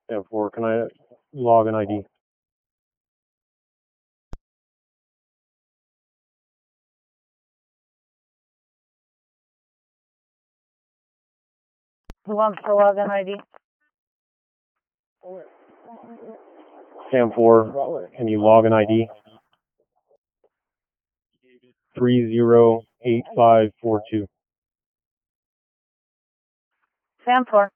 10-4, can I log an ID? Who wants to log an ID? 10-4, can you log an ID? 308542. 10-4.